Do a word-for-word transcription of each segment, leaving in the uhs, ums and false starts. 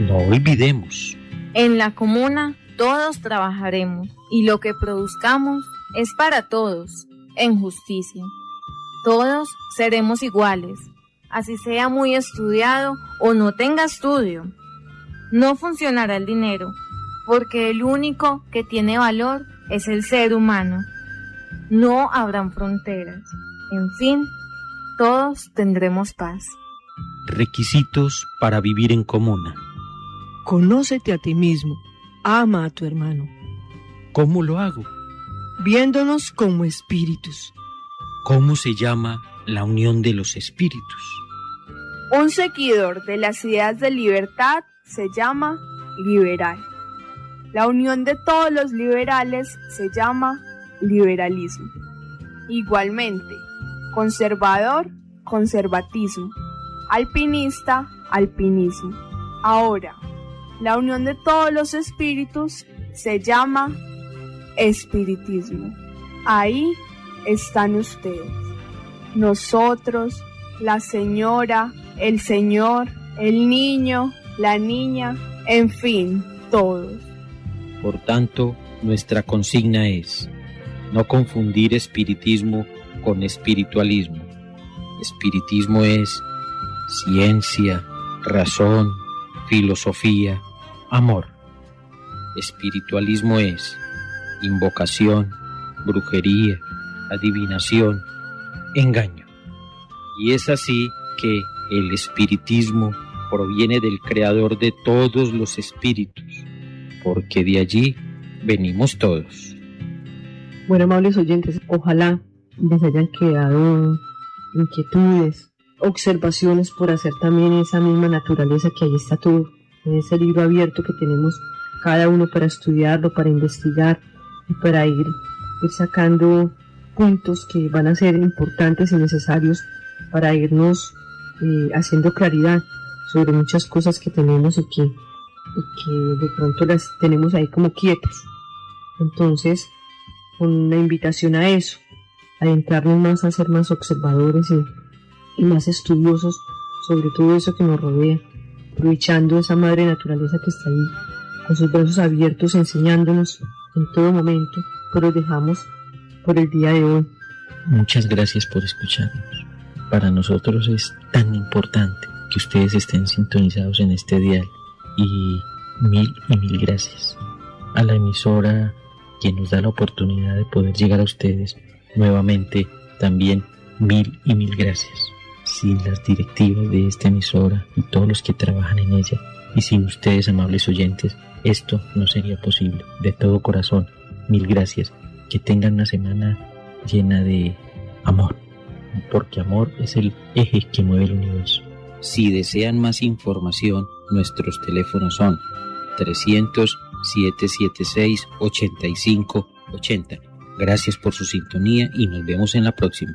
No olvidemos. En la comuna todos trabajaremos y lo que produzcamos es para todos, en justicia. Todos seremos iguales, así sea muy estudiado o no tenga estudio. No funcionará el dinero, porque el único que tiene valor es el ser humano. No habrán fronteras. En fin, todos tendremos paz. Requisitos para vivir en comuna. Conócete a ti mismo, ama a tu hermano. ¿Cómo lo hago? Viéndonos como espíritus. ¿Cómo se llama la unión de los espíritus? Un seguidor de las ideas de libertad se llama liberal. La unión de todos los liberales se llama liberalismo. Igualmente, conservador, conservatismo. Alpinista, alpinismo. Ahora, la unión de todos los espíritus se llama espiritismo. Ahí están ustedes, nosotros, la señora, el señor, el niño, la niña, en fin, todos. Por tanto, nuestra consigna es no confundir espiritismo con espiritualismo. Espiritismo es ciencia, razón, filosofía, amor. Espiritualismo es invocación, brujería, adivinación, engaño. Y es así que el espiritismo proviene del creador de todos los espíritus, porque de allí venimos todos. Bueno, amables oyentes, ojalá les hayan quedado inquietudes, observaciones por hacer también esa misma naturaleza que ahí está todo, en ese libro abierto que tenemos cada uno para estudiarlo, para investigar y para ir, ir sacando puntos que van a ser importantes y necesarios para irnos eh, haciendo claridad sobre muchas cosas que tenemos y que, y que de pronto las tenemos ahí como quietas. Entonces, una invitación a eso, a adentrarnos más, a ser más observadores y, y más estudiosos sobre todo eso que nos rodea, aprovechando esa madre naturaleza que está ahí, con sus brazos abiertos, enseñándonos en todo momento, pero dejamos por el día de hoy. Muchas gracias por escucharnos. Para nosotros es tan importante que ustedes estén sintonizados en este dial y mil y mil gracias a la emisora que nos da la oportunidad de poder llegar a ustedes. Nuevamente también mil y mil gracias. Sin las directivas de esta emisora y todos los que trabajan en ella, y sin ustedes, amables oyentes, esto no sería posible. De todo corazón, mil gracias. Que tengan una semana llena de amor, porque amor es el eje que mueve el universo. Si desean más información, nuestros teléfonos son trescientos, siete siete seis, ochenta y cinco ochenta. Gracias por su sintonía y nos vemos en la próxima.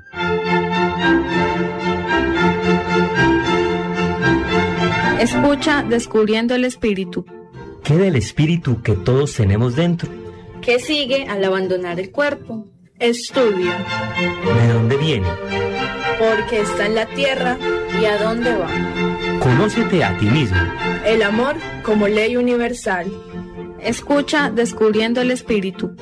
Escucha Descubriendo el Espíritu. ¿Qué del espíritu que todos tenemos dentro? ¿Qué sigue al abandonar el cuerpo? Estudia. ¿De dónde viene? Porque está en la tierra y a dónde va. Conócete a ti mismo. El amor como ley universal. Escucha Descubriendo el Espíritu.